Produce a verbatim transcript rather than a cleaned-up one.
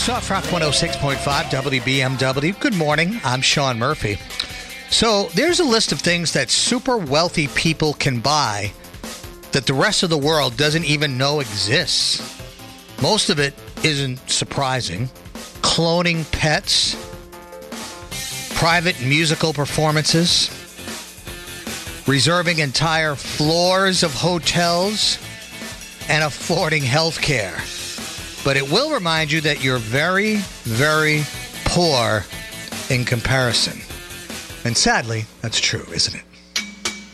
Soft Rock one oh six point five W B M W. Good morning. I'm Sean Murphy. So there's a list of things that super wealthy people can buy that the rest of the world doesn't even know exists. Most of it isn't surprising. Cloning pets, private musical performances, reserving entire floors of hotels, and affording health care. But it will remind you that you're very, very poor in comparison. And sadly, that's true, isn't it?